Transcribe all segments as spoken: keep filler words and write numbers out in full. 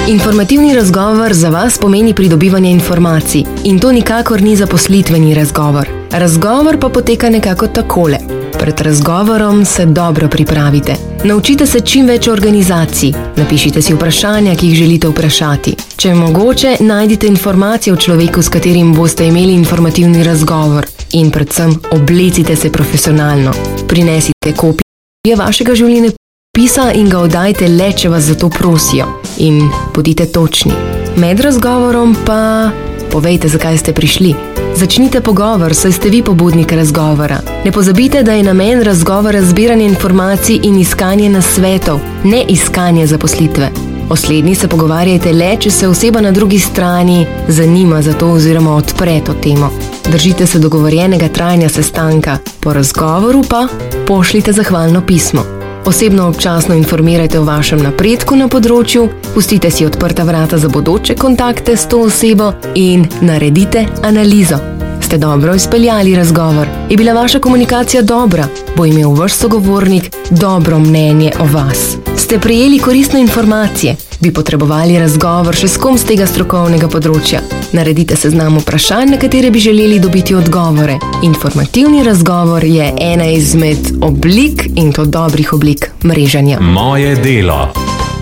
Informativni razgovor za vas pomeni pridobivanje informacij in to nikakor ni zaposlitveni razgovor. Razgovor pa poteka nekako takole. Pred razgovorom se dobro pripravite. Naučite se čim več o organizaciji. Napišite si vprašanja, ki jih želite vprašati. Če je mogoče, najdite informacije o človeku, s katerim boste imeli informativni razgovor. In predvsem, oblecite se profesionalno. Prinesite kopije vašega življenjepisa in ga oddajte le, če vas za to prosijo. In bodite točni. Med razgovorom pa povejte, zakaj ste prišli. Začnite pogovor, saj ste vi pobudnik razgovora. Ne pozabite, da je namen razgovora zbiranje informacij in iskanje nasvetov, ne iskanje zaposlitve. O slednji se pogovarjajte le, če se oseba na drugi strani zanima za to oziroma odpre to temo. Držite se dogovorjenega trajanja sestanka, po razgovoru pa pošljite zahvalno pismo. Osebno občasno informirajte o vašem napredku na področju, pustite si odprta vrata za bodoče kontakte s to osebo in naredite analizo. Ste dobro izpeljali razgovor? Je bila vaša komunikacija dobra? Bo imel vaš sogovornik dobro mnenje o vas? Ste prejeli koristne informacije? Bi potrebovali razgovor še s kom z tega strokovnega področja? Naredite seznam vprašanj, na katere bi želeli dobiti odgovore. Informativni razgovor je ena izmed oblik, in to dobrih oblik, mreženja. Moje delo.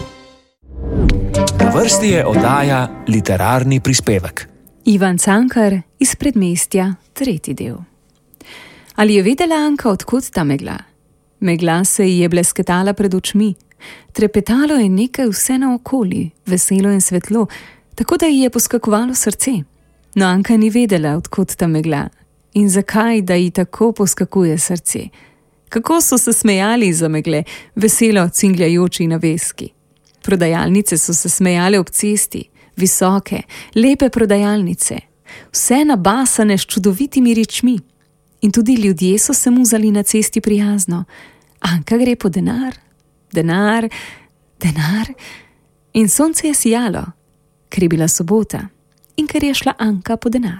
Na vrsti je oddaja Literarni prispevek. Ivan Cankar iz Predmestja, tretji del. Ali je vedela Anka, odkud ta megla? Megla se ji je blesketala pred očmi. Trepetalo je nekaj vse naokoli, veselo in svetlo, tako da ji je poskakovalo srce. No, Anka ni vedela, odkud ta megla in zakaj, da ji tako poskakuje srce. Kako so se smejali za megle, veselo cingljajoči na veski. Prodajalnice so se smejale ob cesti, visoke, lepe prodajalnice, vse nabasane s čudovitimi rečmi. In tudi ljudje so se muzali na cesti prijazno. Anka gre po denar, denar, denar. In sonce je sijalo, ker je bila sobota in ker je šla Anka po denar.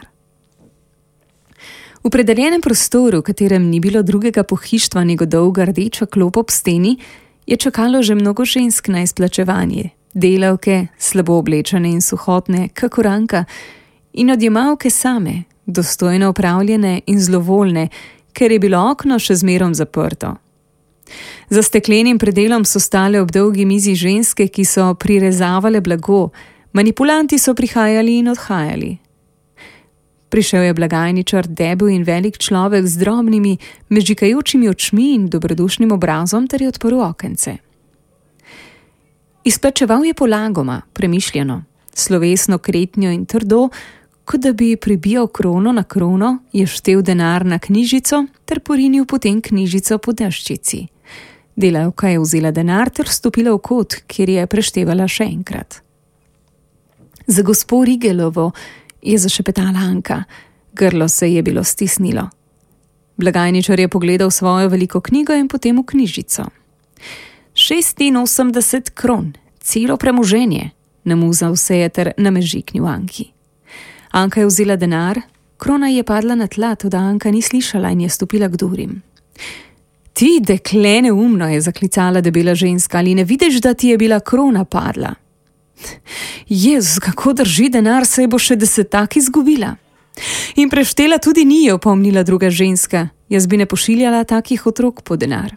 V predeljenem prostoru, v katerem ni bilo drugega pohištva nego dolga rdeča klop ob steni, je čakalo že mnogo žensk na izplačevanje. Delavke, slabo oblečene in suhotne, kakor Anka, in odjemalke same, dostojno opravljene in zlovoljne, ker je bilo okno še zmerom zaprto. Za steklenim predelom so stale ob dolgi mizi ženske, ki so prirezavale blago, manipulanti so prihajali in odhajali. Prišel je blagajničar, debel in velik človek z drobnimi, mežikajočimi očmi in dobrodušnim obrazom ter je odprl okence. Izplačeval je polagoma, premišljeno, slovesno, kretnjo in trdo, kot da bi pribijal krono na krono, je štel denar na knjižico ter porinil potem knjižico po deščici. Delavka je vzela denar ter stopila v kot, kjer je preštevala še enkrat. Za gospo Rigelovo je zašepetala Anka, grlo se je bilo stisnilo. Blagajničar je pogledal svojo veliko knjigo in potem v knjižico. šestinosemdeset kron, celo premoženje, namuzal se je ter namežiknil Anki. Anka je vzela denar, krona je padla na tla, toda Anka ni slišala in je stopila k durim. Ti, dekle, neumno, je zaklicala debela ženska, ali ne vidiš, da ti je bila krona padla? Jezus, kako drži denar, se bo še desetak izgubila. In preštela tudi ni, je opomnila druga ženska, jaz bi ne pošiljala takih otrok po denar.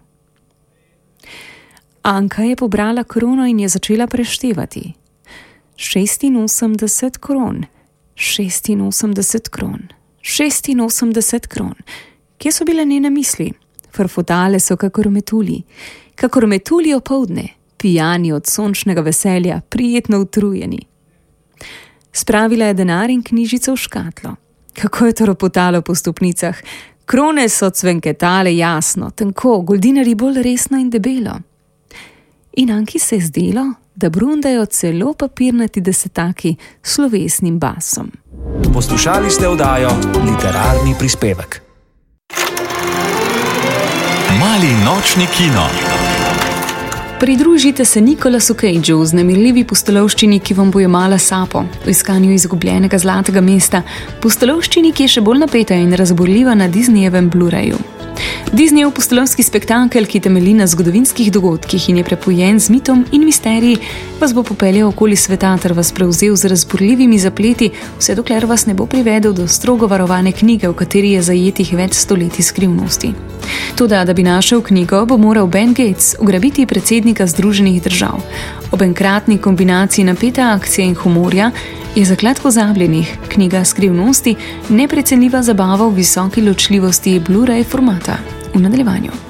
Anka je pobrala krono in je začela preštevati. šestinosemdeset kron, šestinosemdeset kron, šestinosemdeset kron. Kje so bile njene misli? Frfotale so kakor metulji, kakor metulji opoldne, pijani od sončnega veselja, prijetno utrujeni. Spravila je denar in knjižico v škatlo. Kako je to ropotalo po stopnicah? Krone so cvenketale jasno, tenko, goldinari bolj resno in debelo. In Anki se je zdelo, da brundajo celo papirnati desetaki s slovesnim basom. Poslušali ste oddajo Literarni prispevek. Mali nočni kino. Pridružite se Nicolasu Cageu v vznemirljivi pustolovščini, ki vam bo jemala sapo, v iskanju izgubljenega zlatega mesta, pustolovščini, ki je še bolj napeta in razburljiva na Disneyjevem Blu-rayu. Disneyev pustolovski spektakel, ki temelji na zgodovinskih dogodkih in je prepojen z mitom in misteriji, vas bo popeljal okoli sveta ter vas prevzel z razburljivimi zapleti, vse dokler vas ne bo privedel do strogo varovane knjige, v kateri je zajetih več stoletij skrivnosti. Toda, da bi našel knjigo, bo moral Ben Gates ugrabiti predsednika Združenih držav. Ob enkratni kombinaciji napete akcije in humorja je Zaklad pozabljenih, knjiga skrivnosti, neprecenljiva zabava v visoki ločljivosti Blu-ray formata. V nadaljevanju.